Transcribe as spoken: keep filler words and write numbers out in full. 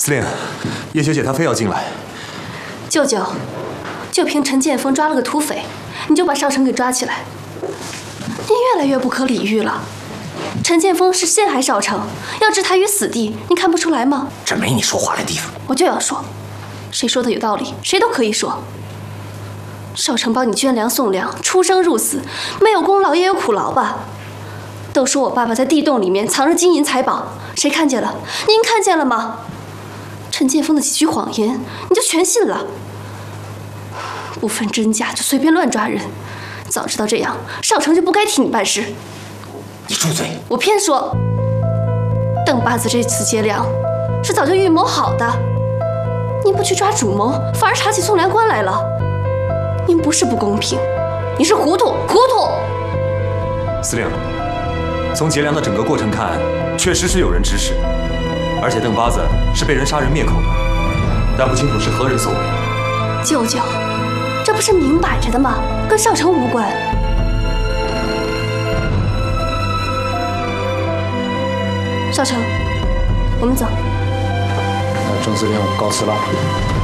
司令，叶学姐她非要进来。 舅舅，就凭陈建锋抓了个土匪，你就把少成给抓起来？你越来越不可理喻了。陈建锋是陷害少成，要置他于死地，你看不出来吗？ 这没你说话的地方。 我就要说，谁说的有道理，谁都可以说。少成帮你捐粮送粮，出生入死，没有功劳也有苦劳吧？都说我爸爸在地洞里面藏着金银财宝，谁看见了？您看见了吗？陈建锋的几句谎言，你就全信了？不分真假就随便乱抓人，早知道这样，少成就不该替你办事。 你住嘴！ 我偏说，邓八子这次劫粮是早就预谋好的，您不去抓主谋，反而查起送粮官来了。您不是不公平，你是糊涂，糊涂！ 司令，从劫粮的整个过程看，确实是有人指使，而且邓八子是被人杀人灭口的，但不清楚是何人所为。 舅舅，这不是明摆着的吗？跟少成无关。少成，我们走。 那郑司令告辞了。